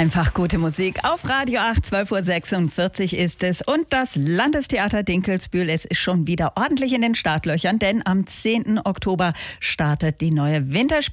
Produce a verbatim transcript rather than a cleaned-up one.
Einfach gute Musik auf Radio acht, zwölf Uhr sechsundvierzig ist es. Und das Landestheater Dinkelsbühl, es ist schon wieder ordentlich in den Startlöchern, denn am zehnten Oktober startet die neue Winterspiel